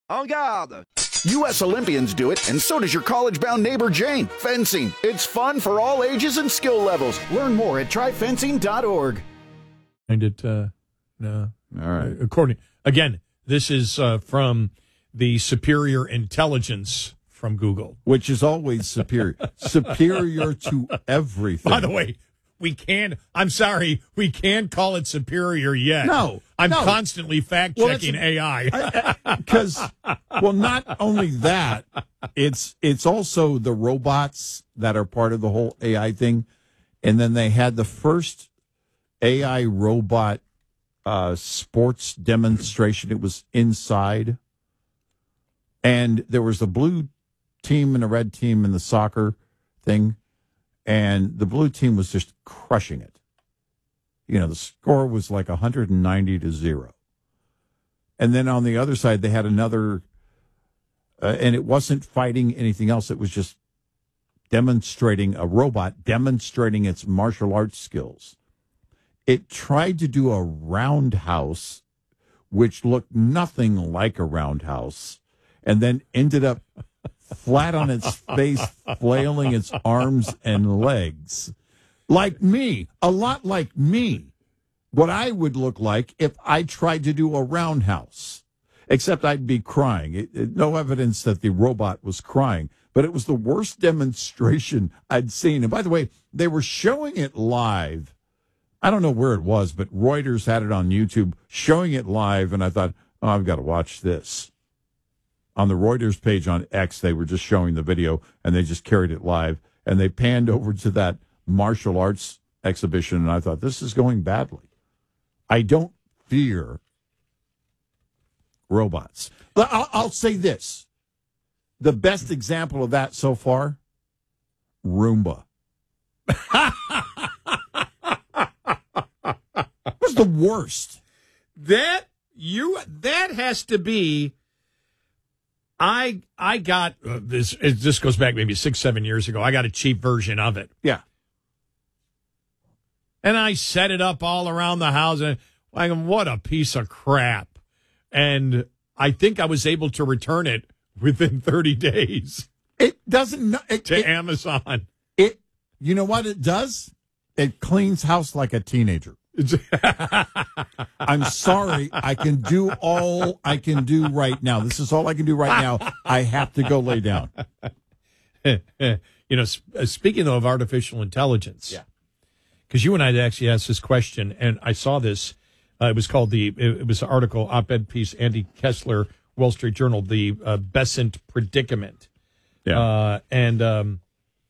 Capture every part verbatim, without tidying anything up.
En garde! U S Olympians do it, and so does your college-bound neighbor Jane. Fencing. It's fun for all ages and skill levels. Learn more at try fencing dot org. And it, uh, no. All right. According, again, this is uh, from the Superior Intelligence from Google. Which is always superior. Superior to everything. By the way, we can't, I'm sorry, we can't call it superior yet. No. I'm no. constantly fact-checking well, A I. Because, well, not only that, it's it's also the robots that are part of the whole A I thing. And then they had the first A I robot uh, sports demonstration. It was inside. And there was a blue team and a red team in the soccer thing. And the blue team was just crushing it. You know, the score was like one hundred ninety to zero. And then on the other side, they had another, uh, and it wasn't fighting anything else. It was just demonstrating a robot, demonstrating its martial arts skills. It tried to do a roundhouse, which looked nothing like a roundhouse, and then ended up flat on its face, flailing its arms and legs. Like me, a lot like me. What I would look like if I tried to do a roundhouse, except I'd be crying. It, it, no evidence that the robot was crying, but it was the worst demonstration I'd seen. And by the way, they were showing it live. I don't know where it was, but Reuters had it on YouTube showing it live, and I thought, oh, I've got to watch this. On the Reuters page on X, they were just showing the video, and they just carried it live, and they panned over to that martial arts exhibition, and I thought, this is going badly. I don't fear robots. I'll, I'll say this. The best example of that so far, Roomba. What's the worst? That you that has to be. I I got uh, this. It, this goes back maybe six seven years ago. I got a cheap version of it. Yeah. And I set it up all around the house, and like, what a piece of crap. And I think I was able to return it within thirty days. It doesn't it, to it, Amazon. It, you know what it does? It cleans house like a teenager. I'm sorry. I can do all I can do right now. This is all I can do right now. I have to go lay down. You know, speaking of artificial intelligence. Yeah. Because you and I actually asked this question, and I saw this. Uh, it was called the, it was an article, op-ed piece, Andy Kessler, Wall Street Journal, the uh, Besant Predicament. Yeah. Uh, and um,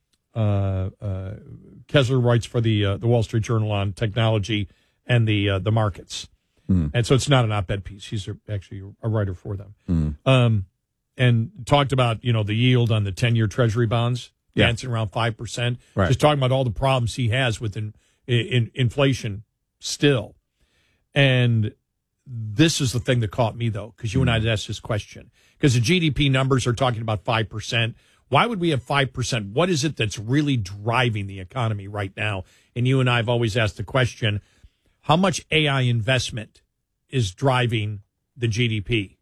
uh, uh, Kessler writes for the uh, the Wall Street Journal on technology and the uh, the markets. Mm. And so it's not an op-ed piece. He's a, actually a writer for them. Mm. Um, and talked about, you know, the yield on the ten-year Treasury bonds, yeah. dancing around five percent. Right. Just talking about all the problems he has with in, in, inflation still. And this is the thing that caught me, though, because you mm. and I had asked this question. Because the G D P numbers are talking about five percent. Why would we have five percent? What is it that's really driving the economy right now? And you and I have always asked the question, how much A I investment is driving the G D P?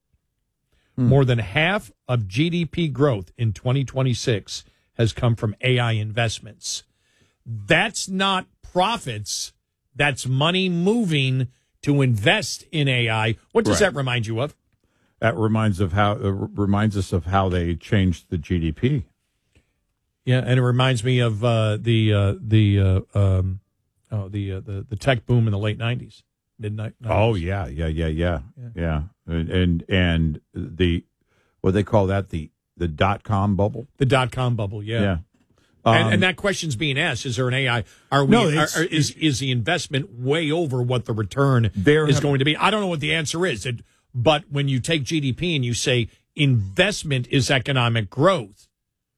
Mm. More than half of G D P growth in twenty twenty-six has come from A I investments. That's not profits. That's money moving to invest in A I. What does right. that remind you of? That reminds of how uh, reminds us of how they changed the G D P. Yeah, and it reminds me of uh, the uh, the uh, um, oh the, uh, the the tech boom in the late nineties, midnight. Oh yeah, yeah, yeah, yeah, yeah, yeah. And, and and the what they call that the the dot com bubble. The dot com bubble. Yeah. Yeah. Um, Um, and, and that question's being asked: is there an A I? Are we? No, are, it's- are- is is the investment way over what the return There is have- going to be? I don't know what the answer is. It, but when you take G D P and you say investment is economic growth,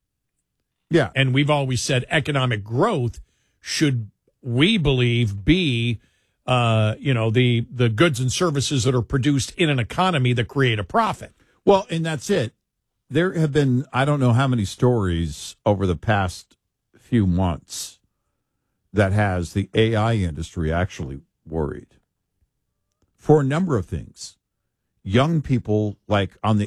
Yeah. and we've always said economic growth should, we believe, be, uh, you know, the the goods and services that are produced in an economy that create a profit. Well, and that's it. There have been, I don't know how many stories over the past few months that has the A I industry actually worried for a number of things. Young people, like on the